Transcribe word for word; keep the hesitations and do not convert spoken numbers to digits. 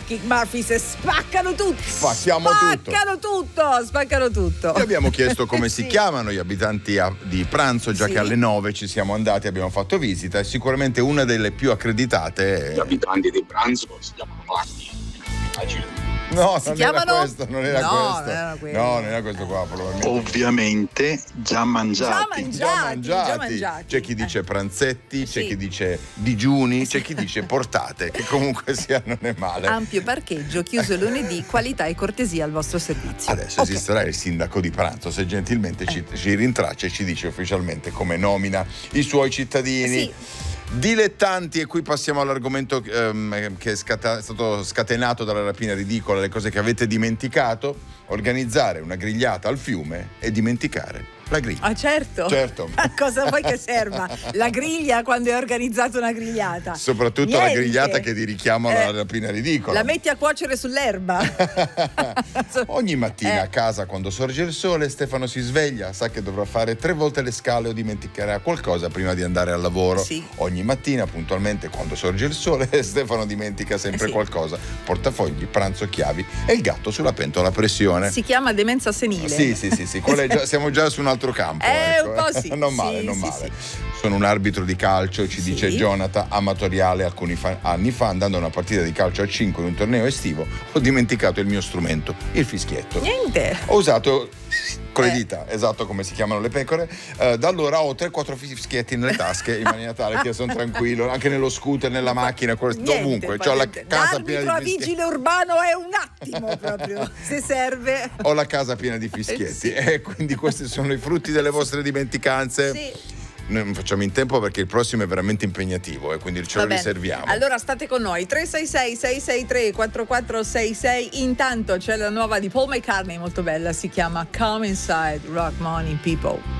Dropkick Murphys e spaccano tutto. Spacchiamo tutto. Spaccano tutto, spaccano tutto. Vi abbiamo chiesto come Sì. si chiamano gli abitanti a- di Pranzo, già Sì. che alle nove ci siamo andati, abbiamo fatto visita, e sicuramente una delle più accreditate. Gli abitanti di Pranzo si chiamano Magni. Immagino. No, Si non chiamano? era questo, non era No, questo. non era quello. No, non era questo qua, probabilmente. Ovviamente già mangiati. Già mangiati. Già mangiati. già mangiati. C'è chi dice Eh. pranzetti, c'è Sì. chi dice digiuni, c'è chi dice portate, che comunque sia non è male. Ampio parcheggio, chiuso lunedì, qualità e cortesia al vostro servizio. Adesso Ok. esisterà il sindaco di Pranzo, se gentilmente ci, ci rintraccia e ci dice ufficialmente come nomina i suoi cittadini. Sì. Dilettanti, e qui passiamo all'argomento ehm, che è, scata- è stato scatenato dalla rapina ridicola, le cose che avete dimenticato: organizzare una grigliata al fiume e dimenticare la griglia. Ah, certo. Certo. A cosa vuoi che serva? La griglia quando hai organizzato una grigliata? Soprattutto la Niente. grigliata che ti richiama Eh, alla rapina ridicola. La metti a cuocere sull'erba. Ogni mattina Eh. a casa, quando sorge il sole, Stefano si sveglia, sa che dovrà fare tre volte le scale o dimenticherà qualcosa prima di andare al lavoro. Sì. Ogni mattina, puntualmente, quando sorge il sole, Stefano dimentica sempre Sì. qualcosa: portafogli, pranzo, chiavi e il gatto sulla pentola a pressione. Si chiama demenza senile. Sì, sì, sì, sì. Quella è già- siamo già su un altro campo. Eh, ecco. un po' sì. Non male, Sì, non sì, male. sì. Sono un arbitro di calcio, ci Sì. dice Jonathan, amatoriale. Alcuni fa- anni fa, andando a una partita di calcio a cinque in un torneo estivo, ho dimenticato il mio strumento, il fischietto. Niente. Ho usato con le Eh. dita, esatto come si chiamano le pecore. Eh, da allora ho tre quattro fischietti nelle tasche in maniera tale che sono tranquillo, anche nello scooter, nella macchina, quel- Niente, dovunque. ma C'ho la niente. casa L'arbitro piena a di fischietti. vigile urbano è un attimo proprio, se serve. Ho la casa piena di fischietti. Sì. E quindi questi sono i frutti delle vostre dimenticanze. Sì. Noi non facciamo in tempo perché il prossimo è veramente impegnativo e quindi ce Va lo bene. riserviamo. Allora state con noi tre sei sei sei sei tre quattro quattro sei sei. Intanto c'è la nuova di Paul McCartney, molto bella, si chiama Come Inside, Rock Money People.